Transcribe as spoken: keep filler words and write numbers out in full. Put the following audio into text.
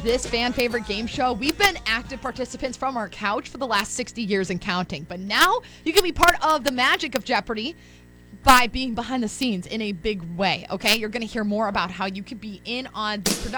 this fan favorite game show, we've been active participants from our couch for the last sixty years and counting. But now you can be part of the magic of Jeopardy by being behind the scenes in a big way, okay? You're going to hear more about how you could be in on the production.